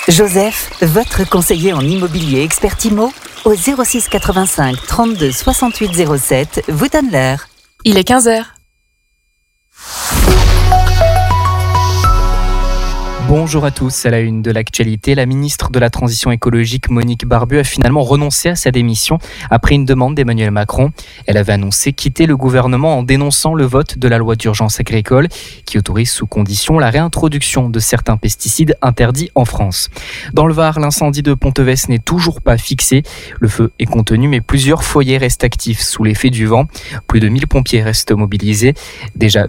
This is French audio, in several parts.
Joseph, votre conseiller en immobilier expert IMO, au 06 85 32 68 07, vous donne l'heure. Il est 15h. Bonjour à tous, à la une de l'actualité, la ministre de la Transition écologique Monique Barbu a finalement renoncé à sa démission après une demande d'Emmanuel Macron. Elle avait annoncé quitter le gouvernement en dénonçant le vote de la loi d'urgence agricole qui autorise sous condition la réintroduction de certains pesticides interdits en France. Dans le Var, l'incendie de Ponteves n'est toujours pas fixé. Le feu est contenu mais plusieurs foyers restent actifs sous l'effet du vent. Plus de 1000 pompiers restent mobilisés. Déjà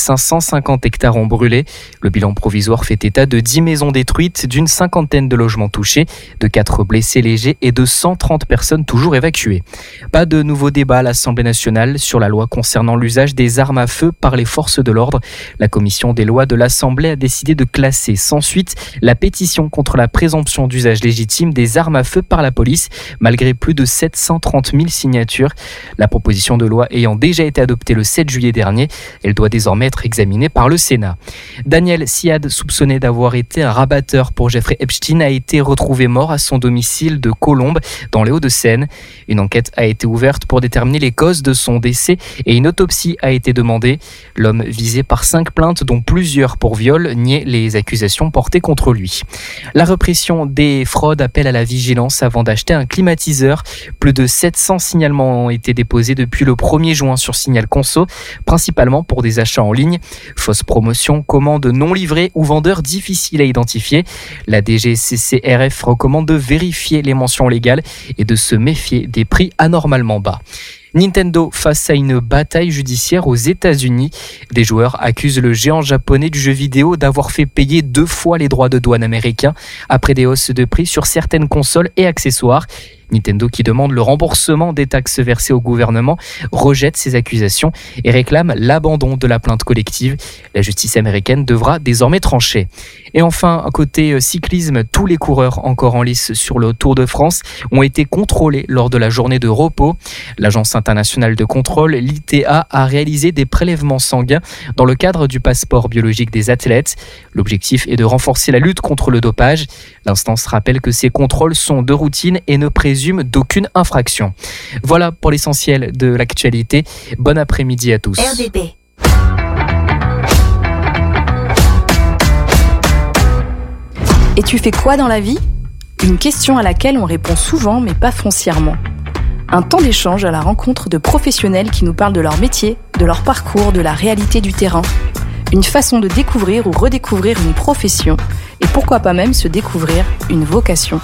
2550 hectares ont brûlé. Le bilan provisoire fait état de 10 maisons détruites, d'une cinquantaine de logements touchés, de 4 blessés légers et de 130 personnes toujours évacuées. Pas de nouveau débat à l'Assemblée nationale sur la loi concernant l'usage des armes à feu par les forces de l'ordre. La commission des lois de l'Assemblée a décidé de classer sans suite la pétition contre la présomption d'usage légitime des armes à feu par la police, malgré plus de 730 000 signatures. La proposition de loi ayant déjà été adoptée le 7 juillet dernier, elle doit désormais être examinée par le Sénat. Daniel Siad, soupçonné d'avoir été un rabatteur pour Jeffrey Epstein, a été retrouvé mort à son domicile de Colombes, dans les Hauts-de-Seine. Une enquête a été ouverte pour déterminer les causes de son décès et une autopsie a été demandée. L'homme visé par 5 plaintes, dont plusieurs pour viol, niait les accusations portées contre lui. La répression des fraudes appelle à la vigilance avant d'acheter un climatiseur. Plus de 700 signalements ont été déposés depuis le 1er juin sur Signal Conso, principalement pour des achats en ligne. Fausses promotions, commandes non livrées ou vendeurs difficiles à identifier. La DGCCRF recommande de vérifier les mentions légales et de se méfier des prix anormalement bas. Nintendo face à une bataille judiciaire aux États-Unis. Des joueurs accusent le géant japonais du jeu vidéo d'avoir fait payer 2 fois les droits de douane américains après des hausses de prix sur certaines consoles et accessoires. Nintendo, qui demande le remboursement des taxes versées au gouvernement, rejette ces accusations et réclame l'abandon de la plainte collective. La justice américaine devra désormais trancher. Et enfin, côté cyclisme, tous les coureurs encore en lice sur le Tour de France ont été contrôlés lors de la journée de repos. L'Agence internationale de contrôle, l'ITA, a réalisé des prélèvements sanguins dans le cadre du passeport biologique des athlètes. L'objectif est de renforcer la lutte contre le dopage. L'instance rappelle que ces contrôles sont de routine et ne présument d'aucune infraction. Voilà pour l'essentiel de l'actualité. Bon après-midi à tous. RDP. Et tu fais quoi dans la vie ? Une question à laquelle on répond souvent mais pas foncièrement. Un temps d'échange à la rencontre de professionnels qui nous parlent de leur métier, de leur parcours, de la réalité du terrain. Une façon de découvrir ou redécouvrir une profession et pourquoi pas même se découvrir une vocation.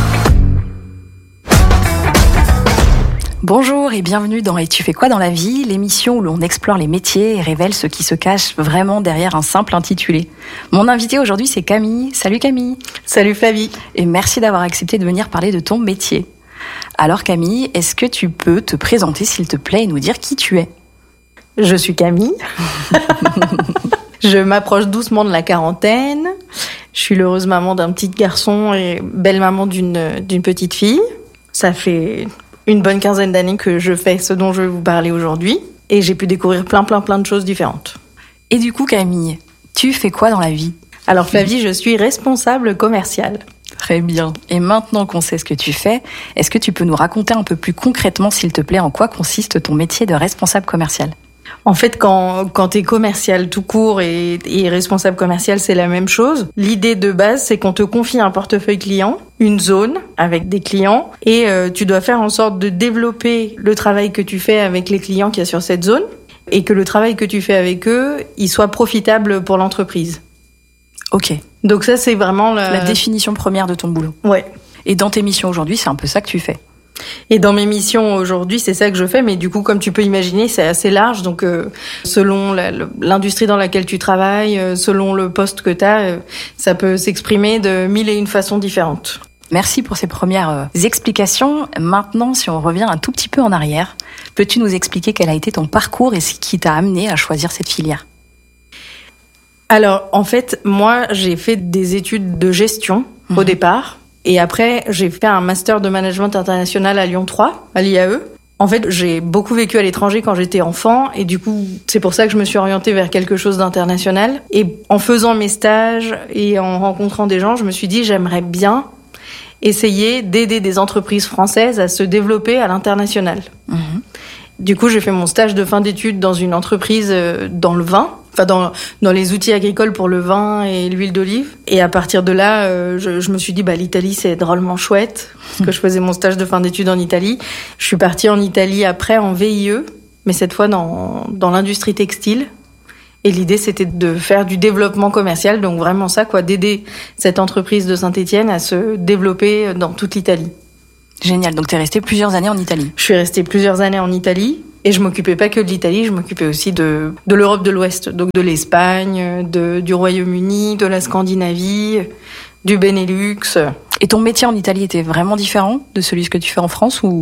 Bonjour et bienvenue dans Et tu fais quoi dans la vie, l'émission où l'on explore les métiers et révèle ce qui se cache vraiment derrière un simple intitulé. Mon invité aujourd'hui c'est Camille. Salut Camille. Salut Flavie. Et merci d'avoir accepté de venir parler de ton métier. Alors Camille, est-ce que tu peux te présenter s'il te plaît et nous dire qui tu es ? Je suis Camille. Je m'approche doucement de la quarantaine. Je suis l'heureuse maman d'un petit garçon et belle maman d'une petite fille. Ça fait une bonne quinzaine d'années que je fais ce dont je vais vous parler aujourd'hui. Et j'ai pu découvrir plein de choses différentes. Et du coup, Camille, tu fais quoi dans la vie ? Alors Flavie, je suis responsable commerciale. Très bien. Et maintenant qu'on sait ce que tu fais, est-ce que tu peux nous raconter un peu plus concrètement, s'il te plaît, en quoi consiste ton métier de responsable commercial ? En fait, quand t'es commercial tout court et responsable commercial, c'est la même chose. L'idée de base, c'est qu'on te confie un portefeuille client, une zone avec des clients, et tu dois faire en sorte de développer le travail que tu fais avec les clients qu'il y a sur cette zone, et que le travail que tu fais avec eux, il soit profitable pour l'entreprise. Ok. Donc ça, c'est vraiment la définition première de ton boulot. Ouais. Et dans tes missions aujourd'hui, c'est un peu ça que tu fais. Et dans mes missions aujourd'hui, c'est ça que je fais, mais du coup, comme tu peux imaginer, c'est assez large. Donc, selon l'industrie dans laquelle tu travailles, selon le poste que tu as, ça peut s'exprimer de 1001 façons différentes. Merci pour ces premières explications. Maintenant, si on revient un tout petit peu en arrière, peux-tu nous expliquer quel a été ton parcours et ce qui t'a amené à choisir cette filière ? Alors, en fait, moi, j'ai fait des études de gestion au départ. Et après, j'ai fait un master de management international à Lyon 3, à l'IAE. En fait, j'ai beaucoup vécu à l'étranger quand j'étais enfant et du coup, c'est pour ça que je me suis orientée vers quelque chose d'international. Et en faisant mes stages et en rencontrant des gens, je me suis dit j'aimerais bien essayer d'aider des entreprises françaises à se développer à l'international. Du coup, j'ai fait mon stage de fin d'études dans une entreprise dans le vin, dans les outils agricoles pour le vin et l'huile d'olive. Et à partir de là, je me suis dit, l'Italie, c'est drôlement chouette, parce que je faisais mon stage de fin d'études en Italie. Je suis partie en Italie après en VIE, mais cette fois dans l'industrie textile. Et l'idée, c'était de faire du développement commercial, donc vraiment ça, d'aider cette entreprise de Saint-Étienne à se développer dans toute l'Italie. Génial, donc tu es restée plusieurs années en Italie. Je suis restée plusieurs années en Italie et je m'occupais pas que de l'Italie, je m'occupais aussi de l'Europe de l'Ouest, donc de l'Espagne, du Royaume-Uni, de la Scandinavie, du Benelux. Et ton métier en Italie était vraiment différent de celui que tu fais en France ou...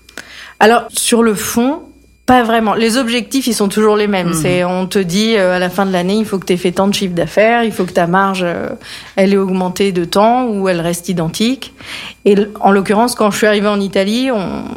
Alors, sur le fond, pas vraiment. Les objectifs, ils sont toujours les mêmes. On te dit, à la fin de l'année, il faut que tu aies fait tant de chiffre d'affaires, il faut que ta marge, elle ait augmenté de temps ou elle reste identique. Et en l'occurrence, quand je suis arrivée en Italie,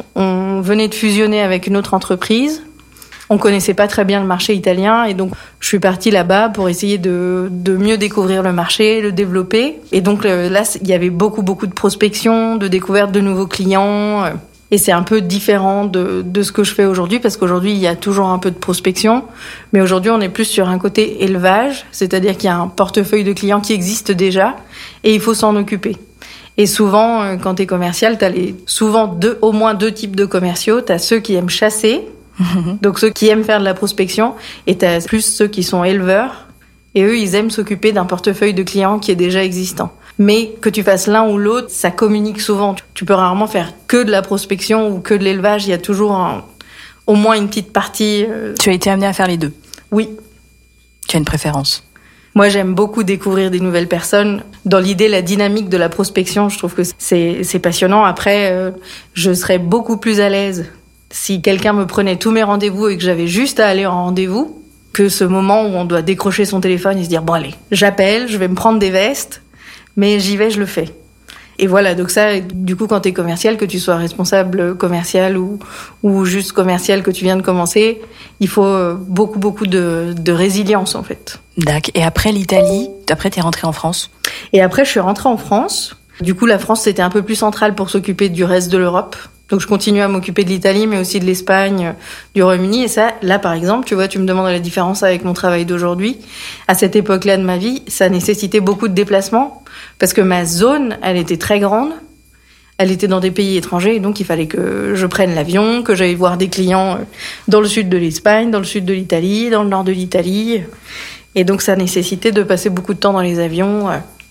on venait de fusionner avec une autre entreprise. On connaissait pas très bien le marché italien et donc je suis partie là-bas pour essayer de mieux découvrir le marché, le développer. Et donc là, il y avait beaucoup de prospection, de découverte de nouveaux clients. Et c'est un peu différent de ce que je fais aujourd'hui, parce qu'aujourd'hui, il y a toujours un peu de prospection. Mais aujourd'hui, on est plus sur un côté élevage, c'est-à-dire qu'il y a un portefeuille de clients qui existe déjà et il faut s'en occuper. Et souvent, quand t'es commercial, t'as souvent au moins deux types de commerciaux. T'as ceux qui aiment chasser, donc ceux qui aiment faire de la prospection, et t'as plus ceux qui sont éleveurs. Et eux, ils aiment s'occuper d'un portefeuille de clients qui est déjà existant. Mais que tu fasses l'un ou l'autre, ça communique souvent. Tu peux rarement faire que de la prospection ou que de l'élevage. Il y a toujours au moins une petite partie. Tu as été amenée à faire les deux? Oui. Tu as une préférence? Moi, j'aime beaucoup découvrir des nouvelles personnes. Dans l'idée, la dynamique de la prospection, je trouve que c'est passionnant. Après, je serais beaucoup plus à l'aise si quelqu'un me prenait tous mes rendez-vous et que j'avais juste à aller en rendez-vous, que ce moment où on doit décrocher son téléphone et se dire « Bon allez, j'appelle, je vais me prendre des vestes ». Mais j'y vais, je le fais. Et voilà, donc ça, du coup, quand t'es commercial, que tu sois responsable commercial ou juste commercial, que tu viens de commencer, il faut beaucoup de résilience, en fait. D'accord. Et après l'Italie, t'es rentrée en France? Et après, je suis rentrée en France. Du coup, la France, c'était un peu plus centrale pour s'occuper du reste de l'Europe. Donc, je continue à m'occuper de l'Italie, mais aussi de l'Espagne, du Royaume-Uni. Et ça, là, par exemple, tu vois, tu me demandes la différence avec mon travail d'aujourd'hui. À cette époque-là de ma vie, ça nécessitait beaucoup de déplacements. Parce que ma zone, elle était très grande. Elle était dans des pays étrangers. Et donc, il fallait que je prenne l'avion, que j'aille voir des clients dans le sud de l'Espagne, dans le sud de l'Italie, dans le nord de l'Italie. Et donc, ça nécessitait de passer beaucoup de temps dans les avions.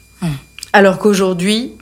Alors qu'aujourd'hui,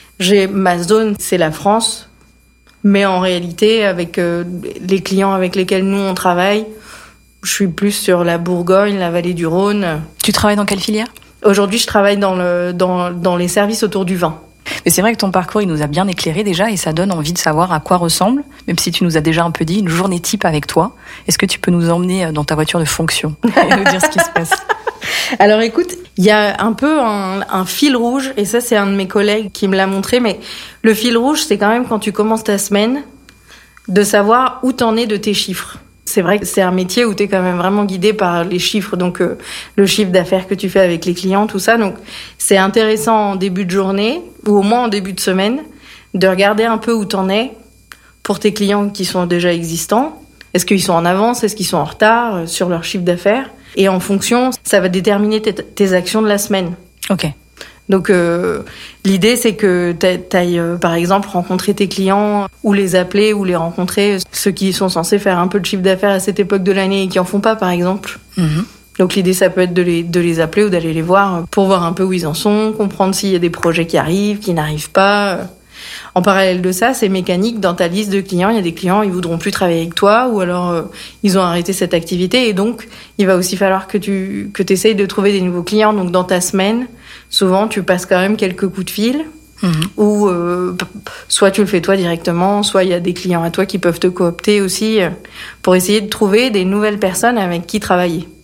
ma zone, c'est la France. Mais en réalité, avec les clients avec lesquels nous, on travaille, je suis plus sur la Bourgogne, la vallée du Rhône. Tu travailles dans quelle filière? Aujourd'hui, je travaille dans les services autour du vin. Mais c'est vrai que ton parcours, il nous a bien éclairé déjà et ça donne envie de savoir à quoi ressemble, même si tu nous as déjà un peu dit, une journée type avec toi. Est-ce que tu peux nous emmener dans ta voiture de fonction et nous dire ce qui se passe? Alors écoute, il y a un peu un fil rouge, et ça c'est un de mes collègues qui me l'a montré, mais le fil rouge, c'est quand même quand tu commences ta semaine, de savoir où t'en es de tes chiffres. C'est vrai que c'est un métier où t'es quand même vraiment guidé par les chiffres, donc le chiffre d'affaires que tu fais avec les clients, tout ça. Donc c'est intéressant en début de journée, ou au moins en début de semaine, de regarder un peu où t'en es pour tes clients qui sont déjà existants. Est-ce qu'ils sont en avance? Est-ce qu'ils sont en retard sur leur chiffre d'affaires? Et en fonction, ça va déterminer tes actions de la semaine. Ok. Donc l'idée, c'est que t'ailles par exemple rencontrer tes clients ou les appeler ou les rencontrer, ceux qui sont censés faire un peu de chiffre d'affaires à cette époque de l'année et qui en font pas, par exemple. Donc l'idée, ça peut être de les appeler ou d'aller les voir pour voir un peu où ils en sont, comprendre s'il y a des projets qui arrivent, qui n'arrivent pas. En parallèle de ça, c'est mécanique. Dans ta liste de clients, il y a des clients, ils voudront plus travailler avec toi, ou alors ils ont arrêté cette activité. Et donc, il va aussi falloir que tu essayes de trouver des nouveaux clients. Donc, dans ta semaine, souvent, tu passes quand même quelques coups de fil. Ou soit tu le fais toi directement, soit il y a des clients à toi qui peuvent te coopter aussi pour essayer de trouver des nouvelles personnes avec qui travailler.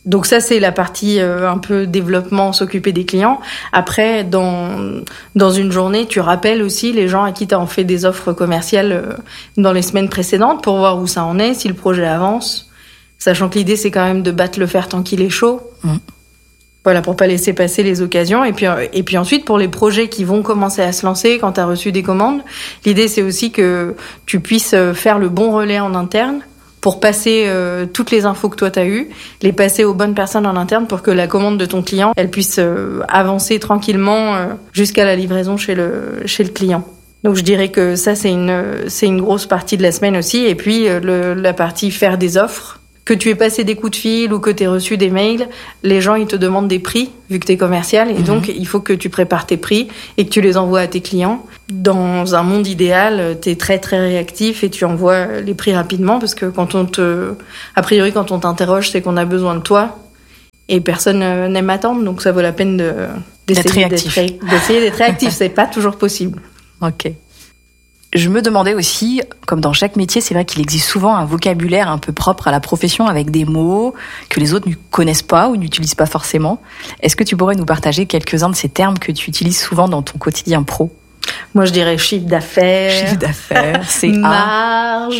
Donc ça, c'est la partie un peu développement, s'occuper des clients. Après, dans une journée, tu rappelles aussi les gens à qui tu as fait des offres commerciales dans les semaines précédentes pour voir où ça en est, si le projet avance. Sachant que l'idée, c'est quand même de battre le fer tant qu'il est chaud. Voilà, pour pas laisser passer les occasions. Et puis ensuite, pour les projets qui vont commencer à se lancer quand tu as reçu des commandes, l'idée, c'est aussi que tu puisses faire le bon relais en interne pour passer toutes les infos que toi t'as eues, les passer aux bonnes personnes en interne pour que la commande de ton client, elle puisse avancer tranquillement jusqu'à la livraison chez le client. Donc je dirais que ça c'est une grosse partie de la semaine aussi. Et puis la partie faire des offres. Que tu aies passé des coups de fil ou que tu aies reçu des mails, les gens ils te demandent des prix vu que tu es commercial et donc il faut que tu prépares tes prix et que tu les envoies à tes clients. Dans un monde idéal, tu es très très réactif et tu envoies les prix rapidement parce que quand on t'interroge, c'est qu'on a besoin de toi et personne n'aime attendre, donc ça vaut la peine d'essayer d'être réactif. C'est pas toujours possible. Ok. Je me demandais aussi, comme dans chaque métier, c'est vrai qu'il existe souvent un vocabulaire un peu propre à la profession avec des mots que les autres ne connaissent pas ou n'utilisent pas forcément. Est-ce que tu pourrais nous partager quelques-uns de ces termes que tu utilises souvent dans ton quotidien pro ? Moi, je dirais chiffre d'affaires, CA, marge,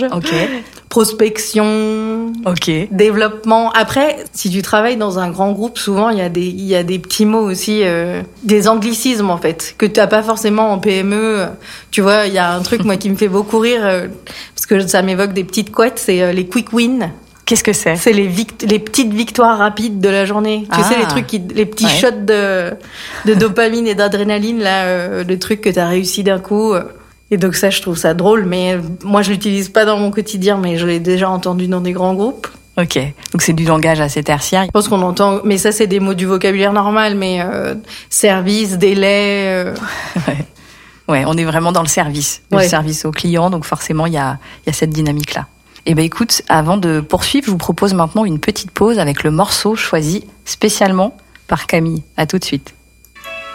prospection, développement. Après, si tu travailles dans un grand groupe, souvent il y a des petits mots aussi, des anglicismes en fait, que tu n'as pas forcément en PME. Tu vois, il y a un truc moi qui me fait beaucoup rire parce que ça m'évoque des petites couettes, c'est les quick wins. Qu'est-ce que c'est ? C'est les petites victoires rapides de la journée. Tu sais, les trucs les petits shots de dopamine et d'adrénaline, là, le truc que t'as réussi d'un coup. Et donc ça, je trouve ça drôle, mais moi, je l'utilise pas dans mon quotidien, mais je l'ai déjà entendu dans des grands groupes. Ok, donc c'est du langage assez tertiaire. Je pense qu'on entend, mais ça, c'est des mots du vocabulaire normal, mais service, délai... Ouais, on est vraiment dans le service, le service au client, donc forcément, il y a cette dynamique-là. Eh ben écoute, avant de poursuivre, je vous propose maintenant une petite pause avec le morceau choisi spécialement par Camille. À tout de suite.